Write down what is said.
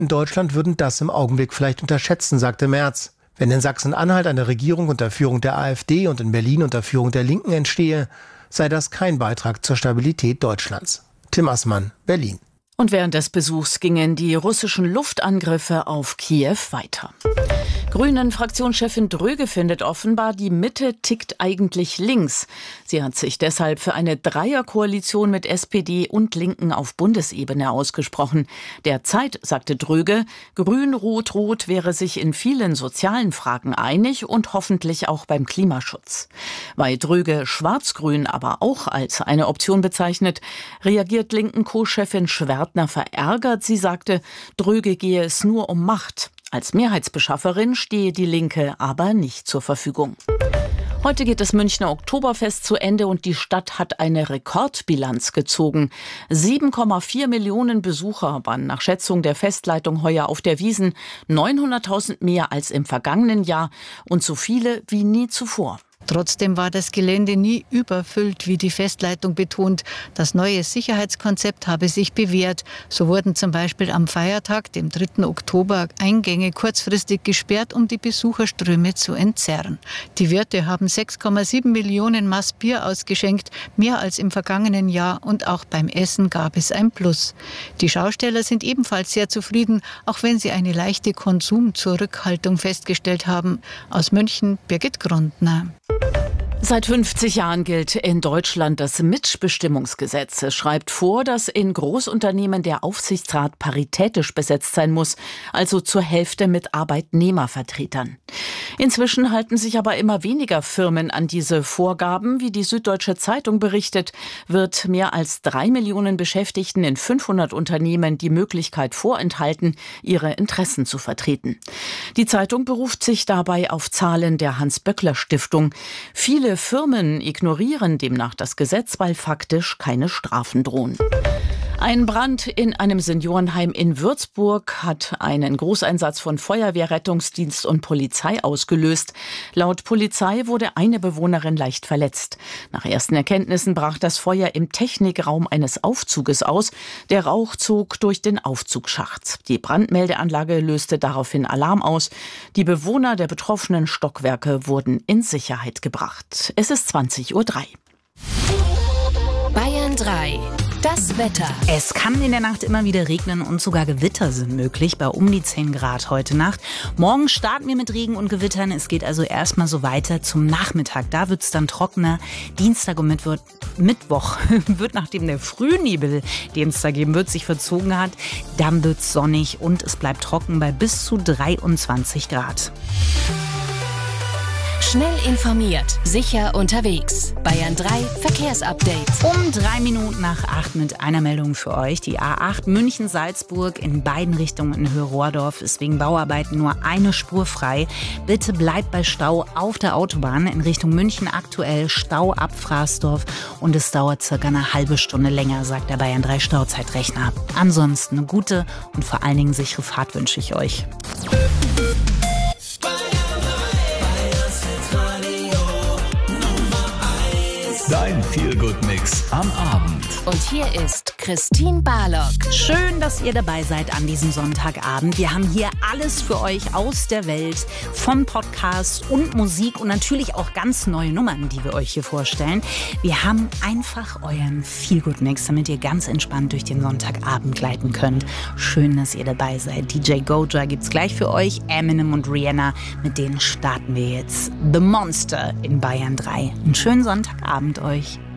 in Deutschland würden das im Augenblick vielleicht unterschätzen, sagte Merz. Wenn in Sachsen-Anhalt eine Regierung unter Führung der AfD und in Berlin unter Führung der Linken entstehe, sei das kein Beitrag zur Stabilität Deutschlands. Tim Assmann, Berlin. Und während des Besuchs gingen die russischen Luftangriffe auf Kiew weiter. Grünen-Fraktionschefin Dröge findet offenbar, die Mitte tickt eigentlich links. Sie hat sich deshalb für eine Dreierkoalition mit SPD und Linken auf Bundesebene ausgesprochen. Derzeit, sagte Dröge, Grün-Rot-Rot wäre sich in vielen sozialen Fragen einig und hoffentlich auch beim Klimaschutz. Weil Dröge Schwarz-Grün aber auch als eine Option bezeichnet, reagiert Linken-Co-Chefin Schwertner verärgert. Sie sagte, Dröge gehe es nur um Macht. Als Mehrheitsbeschafferin stehe die Linke aber nicht zur Verfügung. Heute geht das Münchner Oktoberfest zu Ende und die Stadt hat eine Rekordbilanz gezogen. 7,4 Millionen Besucher waren nach Schätzung der Festleitung heuer auf der Wiesn, 900.000 mehr als im vergangenen Jahr und so viele wie nie zuvor. Trotzdem war das Gelände nie überfüllt, wie die Festleitung betont. Das neue Sicherheitskonzept habe sich bewährt. So wurden zum Beispiel am Feiertag, dem 3. Oktober, Eingänge kurzfristig gesperrt, um die Besucherströme zu entzerren. Die Wirte haben 6,7 Millionen Maß Bier ausgeschenkt, mehr als im vergangenen Jahr, und auch beim Essen gab es ein Plus. Die Schausteller sind ebenfalls sehr zufrieden, auch wenn sie eine leichte Konsumzurückhaltung festgestellt haben. Aus München, Birgit Grundner. Seit 50 Jahren gilt in Deutschland das Mitbestimmungsgesetz. Es schreibt vor, dass in Großunternehmen der Aufsichtsrat paritätisch besetzt sein muss, also zur Hälfte mit Arbeitnehmervertretern. Inzwischen halten sich aber immer weniger Firmen an diese Vorgaben. Wie die Süddeutsche Zeitung berichtet, wird mehr als 3 Millionen Beschäftigten in 500 Unternehmen die Möglichkeit vorenthalten, ihre Interessen zu vertreten. Die Zeitung beruft sich dabei auf Zahlen der Hans-Böckler-Stiftung. Viele Firmen ignorieren demnach das Gesetz, weil faktisch keine Strafen drohen. Ein Brand in einem Seniorenheim in Würzburg hat einen Großeinsatz von Feuerwehr, Rettungsdienst und Polizei ausgelöst. Laut Polizei wurde eine Bewohnerin leicht verletzt. Nach ersten Erkenntnissen brach das Feuer im Technikraum eines Aufzuges aus. Der Rauch zog durch den Aufzugsschacht. Die Brandmeldeanlage löste daraufhin Alarm aus. Die Bewohner der betroffenen Stockwerke wurden in Sicherheit gebracht. Es ist 20:03 Uhr. Bayern 3. Das Wetter. Es kann in der Nacht immer wieder regnen und sogar Gewitter sind möglich, bei um die 10 Grad heute Nacht. Morgen starten wir mit Regen und Gewittern. Es geht also erstmal so weiter zum Nachmittag. Da wird es dann trockener. Dienstag und Mittwoch wird, nachdem der Frühnebel, den es da geben wird, sich verzogen hat, dann wird es sonnig und es bleibt trocken bei bis zu 23 Grad. Schnell informiert, sicher unterwegs. Bayern 3 Verkehrsupdate. Um 3 Minuten nach 8 mit einer Meldung für euch. Die A8 München-Salzburg in beiden Richtungen in Höhe-Rohrdorf ist wegen Bauarbeiten nur eine Spur frei. Bitte bleibt bei Stau auf der Autobahn in Richtung München, aktuell Stau ab Fraßdorf und es dauert circa eine halbe Stunde länger, sagt der Bayern 3 Stauzeitrechner. Ansonsten eine gute und vor allen Dingen sichere Fahrt wünsche ich euch. Dein Feel-Good-Mix am Abend. Und hier ist Christine Barlock. Schön, dass ihr dabei seid an diesem Sonntagabend. Wir haben hier alles für euch aus der Welt, von Podcast und Musik und natürlich auch ganz neue Nummern, die wir euch hier vorstellen. Wir haben einfach euren Feel-Good-Mix, damit ihr ganz entspannt durch den Sonntagabend gleiten könnt. Schön, dass ihr dabei seid. DJ Goja gibt's gleich für euch. Eminem und Rihanna, mit denen starten wir jetzt. The Monster in Bayern 3. Einen schönen Sonntagabend euch.